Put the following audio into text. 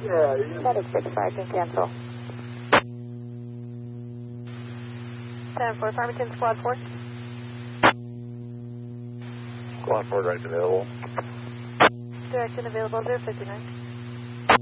Medic 65 can cancel. 10-4, Farmington, Squad 4. Squad 4, direct available. Direct and available, 059.